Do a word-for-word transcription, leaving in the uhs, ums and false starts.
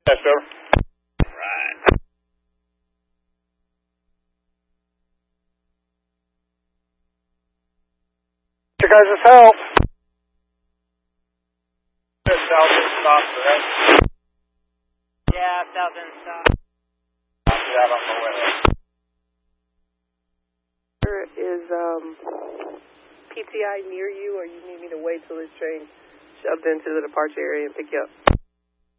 Yes, sir. Right. You guys' help. Southern stop, correct? Yeah, Southern stop. Copy that on the way. Is um, P T I near you, or you need me to wait till this train shoves into the departure area and pick you up?